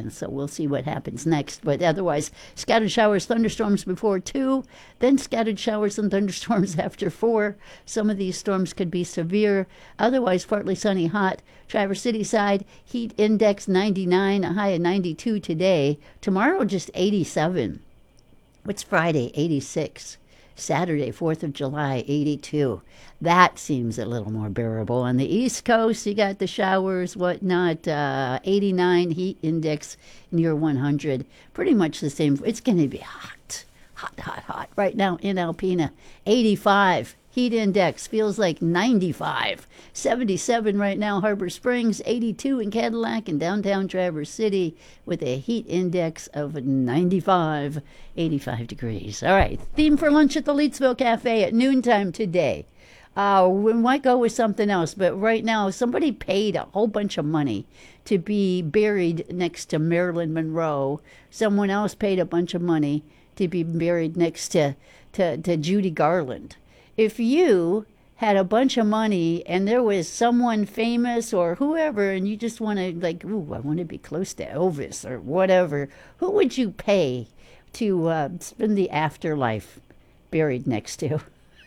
weekend. So we'll see what happens next. But otherwise, scattered showers, thunderstorms before 2, then scattered showers and thunderstorms after 4. Some of these storms could be severe. Otherwise, partly sunny, hot. Traverse City side, heat index 99, a high of 92 today. Tomorrow, just 87. It's Friday, 86. Saturday, 4th of July, 82. That seems a little more bearable. On the East Coast, you got the showers, whatnot, 89, heat index near 100. Pretty much the same. It's going to be hot, hot, hot, hot. Right now in Alpena, 85. Heat index feels like 95. 77 right now, Harbor Springs, 82 in Cadillac and downtown Traverse City with a heat index of 95, 85 degrees. All right, theme for lunch at the Leetsville Cafe at noontime today. We might go with something else, but right now somebody paid a whole bunch of money to be buried next to Marilyn Monroe. Someone else paid a bunch of money to be buried next to Judy Garland. If you had a bunch of money and there was someone famous or whoever and you just want to like, ooh, I want to be close to Elvis or whatever, who would you pay to spend the afterlife buried next to?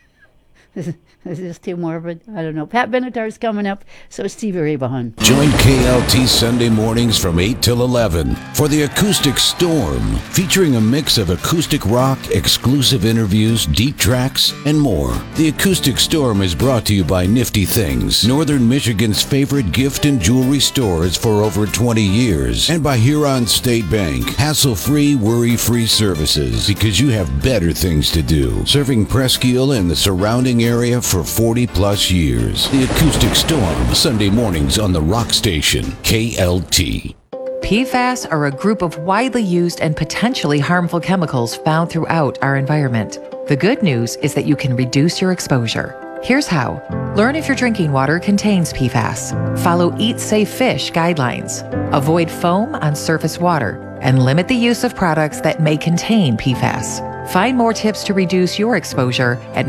Is this too morbid? I don't know. Pat Benatar's coming up, so is Stevie Ray Vaughan. Join KLT Sunday mornings from 8 till 11 for the Acoustic Storm, featuring a mix of acoustic rock, exclusive interviews, deep tracks, and more. The Acoustic Storm is brought to you by Nifty Things, Northern Michigan's favorite gift and jewelry stores for over 20 years, and by Huron State Bank, hassle-free, worry-free services, because you have better things to do. Serving Presque Isle and the surrounding area for 40-plus years. The Acoustic Storm, Sunday mornings on the Rock Station, KLT. PFAS are a group of widely used and potentially harmful chemicals found throughout our environment. The good news is that you can reduce your exposure. Here's how. Learn if your drinking water contains PFAS. Follow Eat Safe Fish guidelines. Avoid foam on surface water. And limit the use of products that may contain PFAS. Find more tips to reduce your exposure at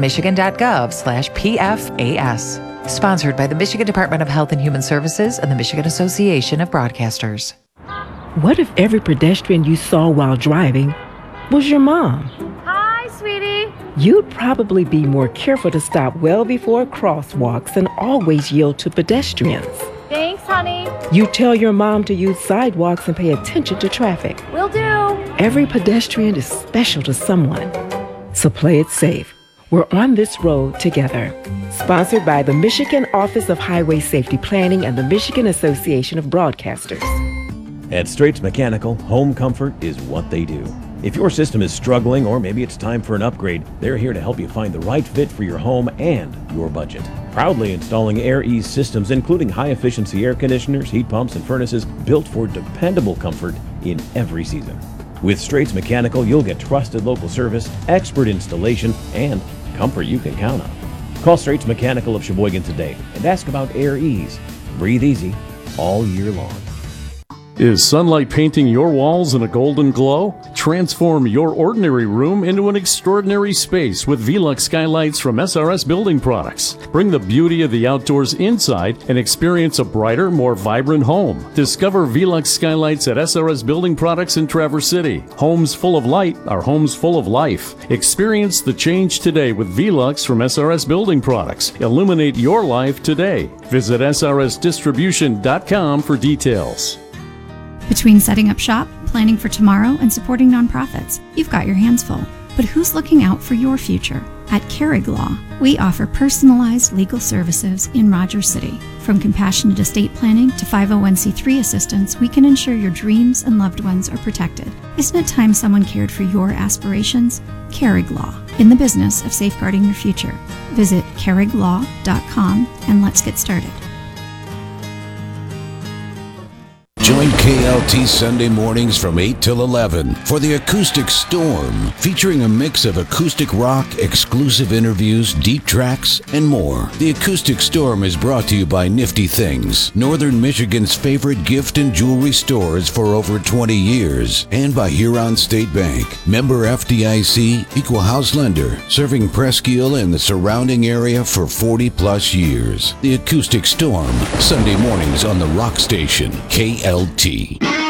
michigan.gov/PFAS. Sponsored by the Michigan Department of Health and Human Services and the Michigan Association of Broadcasters. What if every pedestrian you saw while driving was your mom? Hi, sweetie. You'd probably be more careful to stop well before crosswalks and always yield to pedestrians. Thanks, honey. You tell your mom to use sidewalks and pay attention to traffic. Will do. Every pedestrian is special to someone. So play it safe. We're on this road together. Sponsored by the Michigan Office of Highway Safety Planning and the Michigan Association of Broadcasters. At Straits Mechanical, home comfort is what they do. If your system is struggling or maybe it's time for an upgrade, they're here to help you find the right fit for your home and your budget. Proudly installing AirEase systems, including high-efficiency air conditioners, heat pumps, and furnaces built for dependable comfort in every season. With Straits Mechanical, you'll get trusted local service, expert installation, and comfort you can count on. Call Straits Mechanical of Sheboygan today and ask about AirEase. Breathe easy all year long. Is sunlight painting your walls in a golden glow? Transform your ordinary room into an extraordinary space with Velux skylights from SRS Building Products. Bring the beauty of the outdoors inside and experience a brighter, more vibrant home. Discover Velux skylights at SRS Building Products in Traverse City. Homes full of light are homes full of life. Experience the change today with Velux from SRS Building Products. Illuminate your life today. Visit srsdistribution.com for details. Between setting up shop, planning for tomorrow, and supporting nonprofits, you've got your hands full. But who's looking out for your future? At Carrig Law, we offer personalized legal services in Rogers City. From compassionate estate planning to 501c3 assistance, we can ensure your dreams and loved ones are protected. Isn't it time someone cared for your aspirations? Carrig Law, in the business of safeguarding your future. Visit carriglaw.com and let's get started. Join KLT Sunday mornings from 8 till 11 for the Acoustic Storm, featuring a mix of acoustic rock, exclusive interviews, deep tracks, and more. The Acoustic Storm is brought to you by Nifty Things, Northern Michigan's favorite gift and jewelry stores for over 20 years, and by Huron State Bank, member FDIC, equal house lender, serving Presque Isle and the surrounding area for 40-plus years. The Acoustic Storm, Sunday mornings on the Rock Station, KLT.